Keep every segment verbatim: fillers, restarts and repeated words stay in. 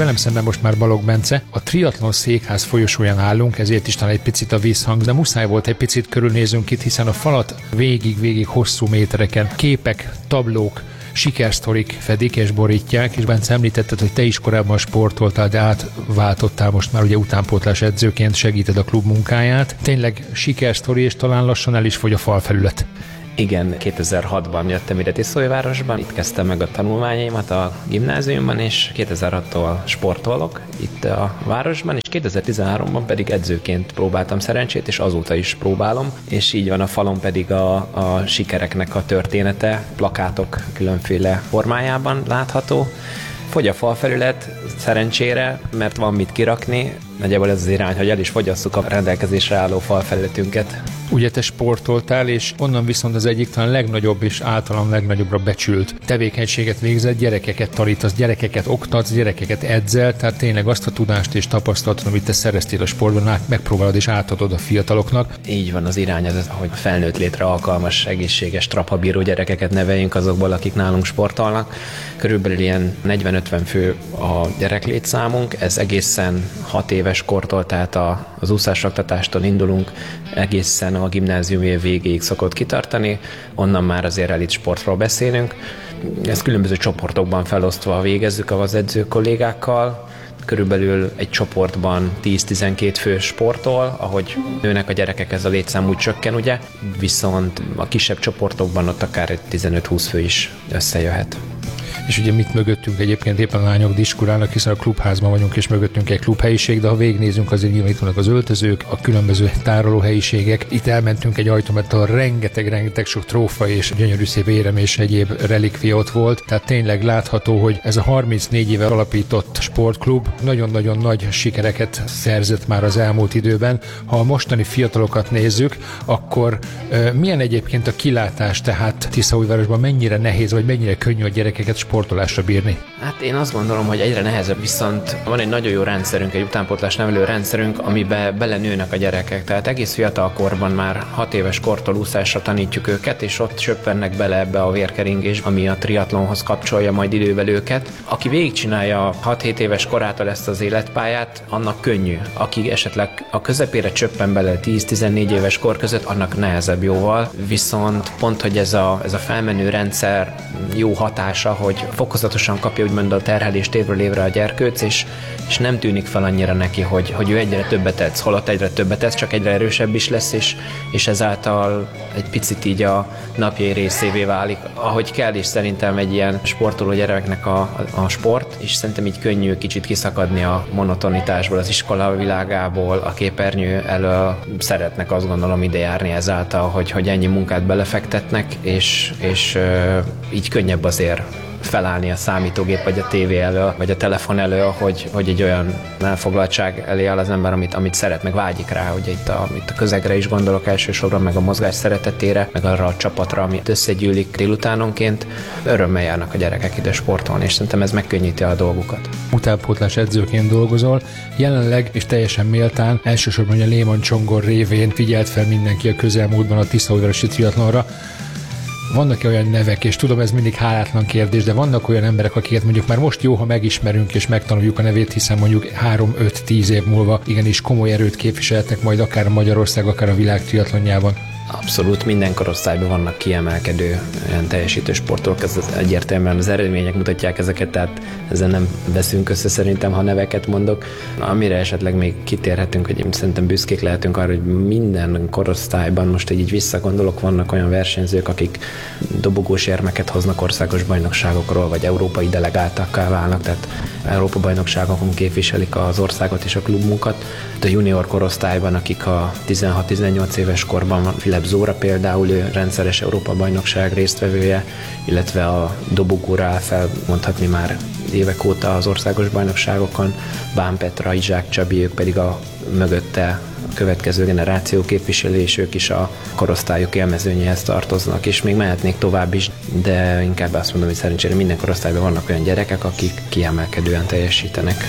velem szemben most már Balogh Bence. A Triatlon Székház folyosóján állunk, ezért is talán egy picit a vízhang, de muszáj volt egy picit körülnézünk itt, hiszen a falat végig-végig hosszú métereken képek, tablók, sikersztorik fedik és borítják, és Bence említetted, hogy te is korábban sportoltál, de átváltottál most már ugye utánpótlás edzőként, segíted a klub munkáját. Tényleg sikersztori, és talán lassan el is fogy a falfelület. Igen, kétezer-hatban jöttem ide Tiszaújvárosban, itt kezdtem meg a tanulmányaimat a gimnáziumban, és kétezer-hattól sportolok itt a városban, és kétezer-tizenháromban pedig edzőként próbáltam szerencsét, és azóta is próbálom, és így van a falon pedig a, a sikereknek a története, plakátok különféle formájában látható. Fogy a falfelület szerencsére, mert van mit kirakni, nagyjából ez az irány, hogy el is fogyasszuk a rendelkezésre álló falfelületünket. Ugye te sportoltál, és onnan viszont az egyik talán legnagyobb és általán legnagyobbra becsült tevékenységet végzett, gyerekeket tanítasz, gyerekeket oktatsz, gyerekeket edzel, tehát tényleg azt a tudást és tapasztalatot, amit te szereztél a sportban, át megpróbálod és átadod a fiataloknak. Így van, az irány az, hogy felnőtt létre alkalmas, egészséges, trapabíró gyerekeket neveljünk azokból, akik nálunk sportolnak. Körülbelül ilyen negyven-ötven fő a gyereklétszámunk, ez egészen hat éves kortól, tehát a, az úszásoktatástól indulunk, egészen a gimnázium év végéig szokott kitartani, onnan már azért elit sportról beszélünk. Ezt különböző csoportokban felosztva végezzük az edző kollégákkal, körülbelül egy csoportban tíz-tizenkét fő sportol, ahogy nőnek a gyerekek, ez a létszám úgy csökken, ugye, viszont a kisebb csoportokban ott akár egy tizenöt-húsz fő is összejöhet. És ugye mit mögöttünk egyébként éppen a lányok diskurálnak, hiszen a klubházban vagyunk, és mögöttünk egy klubhelyiség, de ha végignézünk, azért nyilván itt vannak az öltözők, a különböző tárolóhelyiségek. Itt elmentünk egy ajtón, mert a rengeteg-rengeteg sok trófa és gyönyörű szép érem és egyéb relikvia ott volt. Tehát tényleg látható, hogy ez a harmincnégy éve alapított sportklub nagyon-nagyon nagy sikereket szerzett már az elmúlt időben. Ha a mostani fiatalokat nézzük, akkor uh, milyen egyébként a kilátás, tehát Tiszaújvárosban mennyire nehéz, vagy mennyire könnyű a gyerekeket sportolásra bírni? Hát én azt gondolom, hogy egyre nehezebb, viszont van egy nagyon jó rendszerünk, egy utánpótlás nevelő rendszerünk, amiben belenőnek a gyerekek. Tehát egész fiatal korban már hat éves kortól úszásra tanítjuk őket, és ott söppennek bele ebbe a vérkeringés, ami a triatlonhoz kapcsolja majd idővel őket. Aki végigcsinálja hat-hét éves korától ezt az életpályát, annak könnyű. Aki esetleg a közepére csöppen bele tíz-tizennégy éves kor között, annak nehezebb jóval. Viszont pont, hogy ez a, ez a felmenő rendszer jó hatása, hogy fokozatosan kapja úgymond a terhelést évről évre a gyerkőc, és, és nem tűnik fel annyira neki, hogy, hogy ő egyre többet edz, holott egyre többet tesz, csak egyre erősebb is lesz, és, és ezáltal egy picit így a napjai részévé válik, ahogy kell, és szerintem egy ilyen sportoló gyereknek a, a, a sport, és szerintem így könnyű kicsit kiszakadni a monotonitásból, az iskola világából, a képernyő elől. Szeretnek, azt gondolom, ide járni ezáltal, hogy, hogy ennyi munkát belefektetnek, és, és ö, így könnyebb azért felállni a számítógép, vagy a tévé elől, vagy a telefon elől, hogy, hogy egy olyan elfoglaltság elé áll az ember, amit, amit szeret, meg vágyik rá, hogy itt a, itt a közegre is gondolok elsősorban, meg a mozgás szeretetére, meg arra a csapatra, amit összegyűlik délutánonként. Örömmel járnak a gyerekek ide sportolni, és szerintem ez megkönnyíti a dolgukat. Utánpótlás edzőként dolgozol, jelenleg és teljesen méltán, elsősorban a Lehmann Csongor révén figyelt fel mindenki a közelmúltban a Tiszaújvárosi triatlonra. Vannak olyan nevek, és tudom, ez mindig hálátlan kérdés, de vannak olyan emberek, akiket mondjuk már most jó, ha megismerünk és megtanuljuk a nevét, hiszen mondjuk három-öt-tíz év múlva igenis komoly erőt képviselhetnek majd akár Magyarország, akár a világ triatlonjában. Abszolút, minden korosztályban vannak kiemelkedő olyan teljesítő sportolók, ez egyértelműen az eredmények mutatják ezeket, tehát ezen nem veszünk össze szerintem, ha neveket mondok. Amire esetleg még kitérhetünk, hogy szerintem büszkék lehetünk arra, hogy minden korosztályban, most így visszagondolok, vannak olyan versenyzők, akik dobogós érmeket hoznak országos bajnokságokról, vagy európai delegáltakká válnak, tehát Európa bajnokságokon képviselik az országot és a klubunkat. A junior korosztályban, akik a tizenhat-tizennyolc éves korban van, Filip Zóra például, ő rendszeres Európa-bajnokság résztvevője, illetve a dobogóra áll fel, mondhatni már évek óta az országos bajnokságokon, Bán Petra, Izsák Csabi, ők pedig a mögötte a következő generáció képviselő, és ők is a korosztályok élmezőnyéhez tartoznak, és még mehetnék tovább is, de inkább azt mondom, hogy szerencsére minden korosztályban vannak olyan gyerekek, akik kiemelkedően teljesítenek.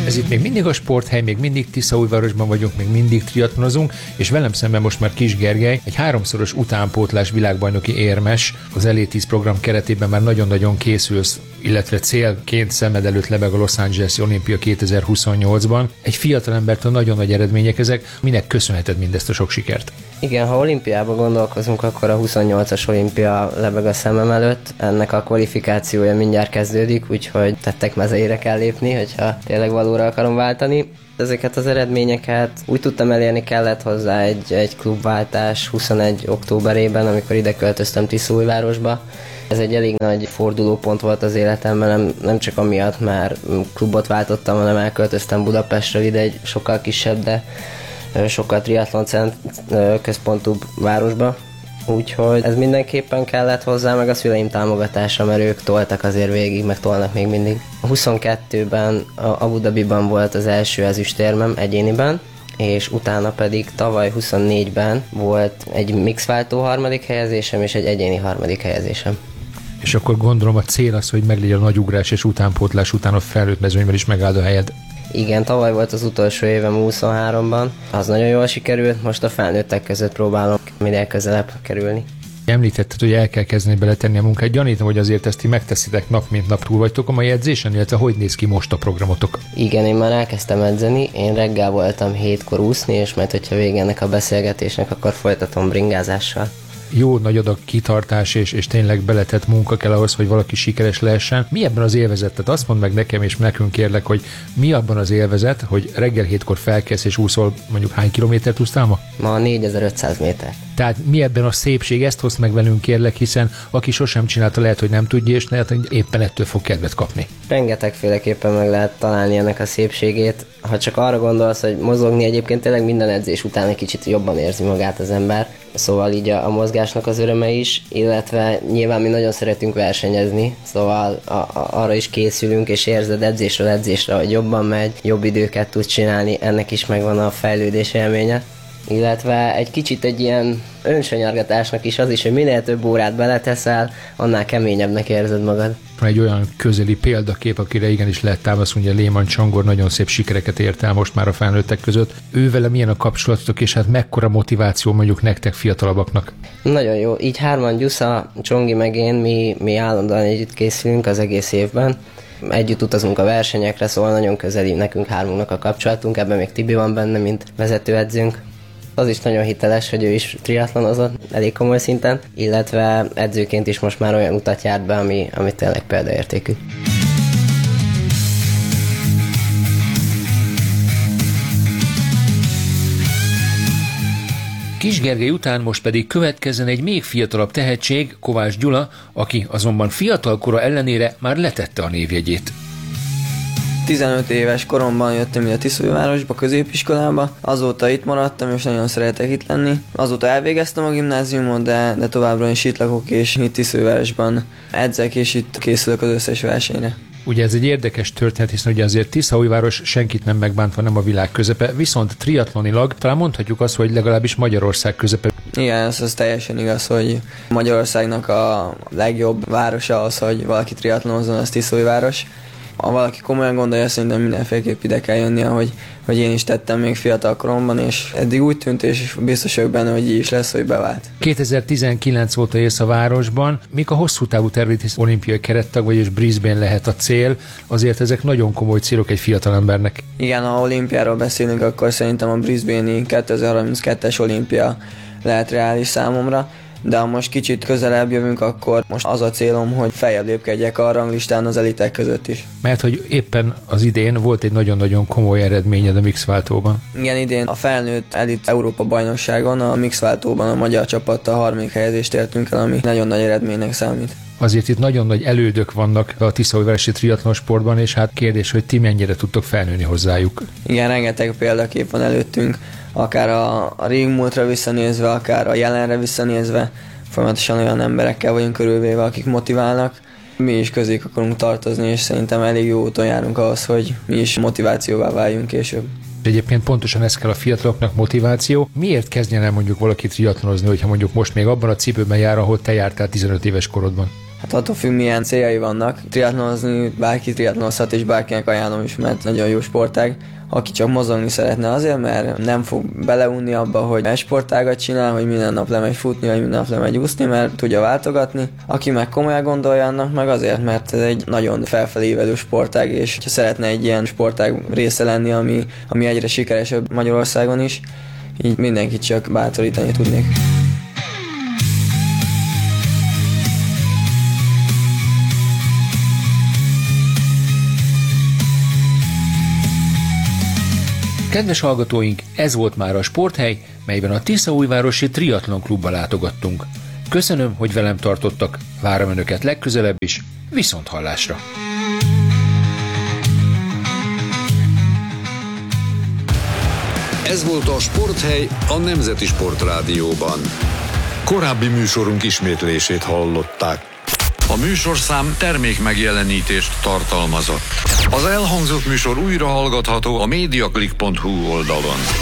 Ez itt még mindig a sporthely, még mindig Tiszaújvárosban vagyunk, még mindig triatlonozunk, és velem szemben most már Kis Gergely, egy háromszoros utánpótlás világbajnoki érmes, az el á tíz program keretében már nagyon-nagyon készülsz, illetve célként szemed előtt lebeg a Los Angeles-i olimpia kétezer-huszonnyolcban. Egy fiatalembertől nagyon nagy eredmények ezek. Minek köszönheted mindezt a sok sikert? Igen, ha olimpiába gondolkozunk, akkor a huszonnyolcas olimpia lebeg a szemem előtt. Ennek a kvalifikációja mindjárt kezdődik, úgyhogy tettek mezeire kell lépni, hogyha tényleg valóra akarom váltani. Ezeket az eredményeket úgy tudtam elérni, kellett hozzá egy, egy klubváltás huszonegy októberében, amikor ide költöztem Tiszaújvárosba. Ez egy elég nagy fordulópont volt az életemben, nem, nem csak amiatt, mert klubot váltottam, hanem elköltöztem Budapestről ide egy sokkal kisebb, de sokkal triatlon központúbb városba. Úgyhogy ez mindenképpen kellett hozzá, meg a szüleim támogatása, mert ők toltak azért végig, meg tolnak még mindig. A huszonkettőben a Abu Dhabiban volt az első ezüstérmem egyéniben, és utána pedig tavaly huszonnégyben volt egy mixváltó harmadik helyezésem és egy egyéni harmadik helyezésem. És akkor gondolom a cél az, hogy meglegyen a nagy ugrás és utánpótlás után a felnőtt mezőnyben is megáld a helyed. Igen, tavaly volt az utolsó évem huszonháromban, az nagyon jól sikerült, most a felnőttek között próbálom minél közelebb kerülni. Említetted, hogy el kell kezdeni beletenni a munkát. Gyanítom, hogy azért ezt ti megteszitek nap mint nap, túl vagytok a mai edzésen, illetve hogy néz ki most a programotok? Igen, én már elkezdtem edzeni, én reggel voltam hétkor úszni, és majd, hogyha vége ennek a beszélgetésnek, akkor folytatom bringázással. Jó nagy adag kitartás és, és tényleg beletett munka kell ahhoz, hogy valaki sikeres lehessen. Mi ebben az élvezet? Tehát azt mondd meg nekem és nekünk kérlek, hogy mi abban az élvezet, hogy reggel hétkor felkelsz és úszol, mondjuk hány kilométert úsztál ma? Ma négyezer-ötszáz méter. Tehát mi ebben a szépség? Ezt hozd meg velünk kérlek, hiszen aki sosem csinálta, lehet, hogy nem tudja, és lehet, hogy éppen ettől fog kedvet kapni. Rengetegféleképpen meg lehet találni ennek a szépségét. Ha csak arra gondolsz, hogy mozogni, egyébként tényleg minden edzés után egy kicsit jobban érzi magát az ember. Szóval így a, a mozgásnak az öröme is, illetve nyilván mi nagyon szeretünk versenyezni, szóval a, a, arra is készülünk, és érzed edzésről edzésre, hogy jobban megy, jobb időket tud csinálni, ennek is megvan a fejlődés élménye. Illetve egy kicsit egy ilyen önsanyargatásnak is az is, hogy minél több órát beleteszel, annál keményebbnek érzed magad. Van egy olyan közeli példakép, akire igenis lehet támaszkodni, hogy Lehmann Csongor nagyon szép sikereket ért el most már a felnőttek között. Ővele milyen a kapcsolatotok, és hát mekkora motiváció mondjuk nektek fiatalabbaknak? Nagyon jó. Így hárman, Gyusza, Csongi meg én, mi, mi állandóan együtt készülünk az egész évben. Együtt utazunk a versenyekre, szóval nagyon közeli nekünk hármunknak a kapcsolatunk, ebben még Tibi van benne, mint vezetőedzőnk. Az is nagyon hiteles, hogy ő is triatlonozott elég komoly szinten, illetve edzőként is most már olyan utat járt be, ami, ami tényleg példaértékű. Kis Gergely után most pedig következzen egy még fiatalabb tehetség, Kovács Gyula, aki azonban fiatalkora ellenére már letette a névjegyét. tizenöt éves koromban jöttem ide Tiszaújvárosba, középiskolába, azóta itt maradtam, és nagyon szeretek itt lenni. Azóta elvégeztem a gimnáziumot, de, de továbbra is itt lakok, és itt Tiszaújvárosban edzek, és itt készülök az összes versenyre. Ugye ez egy érdekes történet, hiszen ugye azért Tiszaújváros senkit nem megbántva, nem a világ közepe, viszont triatlonilag talán mondhatjuk azt, hogy legalábbis Magyarország közepe. Igen, ez az teljesen igaz, hogy Magyarországnak a legjobb városa az, hogy valaki triatlonozzon, az Tiszaújváros. Ha valaki komolyan gondolja, szerintem mindenféleképp ide kell jönni, ahogy, hogy én is tettem még fiatal koromban, és eddig úgy tűnt, és biztos vagyok benne, hogy így is lesz, hogy bevált. kétezer-tizenkilenc óta élsz a városban, mik a hosszú távú tervét, hisz olimpiai kerettag vagy, és Brisbane lehet a cél, azért ezek nagyon komoly célok egy fiatalembernek. Igen, ha olimpiáról beszélünk, akkor szerintem a Brisbane-i kétezer-harminckettes olimpia lehet reális számomra, de ha most kicsit közelebb jövünk, akkor most az a célom, hogy feljebb lépkedjek a ranglistán az elitek között is. Mert hogy éppen az idén volt egy nagyon-nagyon komoly eredményed a mixváltóban. Igen, idén a felnőtt elit Európa bajnokságon a mixváltóban a magyar csapattal harmadik helyezést értünk el, ami nagyon nagy eredménynek számít. Azért itt nagyon nagy elődök vannak a tiszaújvárosi triatlonsportban, és hát kérdés, hogy ti mennyire tudtok felnőni hozzájuk. Igen, rengeteg példakép van előttünk, akár a, a régmúltra visszanézve, akár a jelenre visszanézve, folyamatosan olyan emberekkel vagyunk körülvéve, akik motiválnak. Mi is közéjük akarunk tartozni, és szerintem elég jó úton járunk ahhoz, hogy mi is motivációvá váljunk később. Egyébként pontosan ez kell a fiataloknak, motiváció. Miért kezdjen el mondjuk valaki triatlonozni, hogyha mondjuk most még abban a cipőben jár, ahol te jártál tizenöt éves korodban? Hát attól függ, milyen céljai vannak. Triatlonozni bárki triatlonozhat, és bárkinek ajánlom is, mert nagyon jó sportág. Aki csak mozogni szeretne azért, mert nem fog beleunni abba, hogy egy sportágat csinál, hogy minden nap lemegy futni, vagy minden nap lemegy úszni, mert tudja váltogatni. Aki meg komolyan gondolja, annak meg azért, mert ez egy nagyon felfelé ívelő sportág, és ha szeretne egy ilyen sportág része lenni, ami, ami egyre sikeresebb Magyarországon is, így mindenkit csak bátorítani tudnék. Kedves hallgatóink, ez volt már a Sporthely, melyben a Tiszaújvárosi Triatlon Klubba látogattunk. Köszönöm, hogy velem tartottak, várom Önöket legközelebb is, viszont hallásra! Ez volt a Sporthely a Nemzeti Sportrádióban. Korábbi műsorunk ismétlését hallották. A műsorszám termékmegjelenítést tartalmazott. Az elhangzott műsor újra hallgatható a mediaclick pont hu oldalon.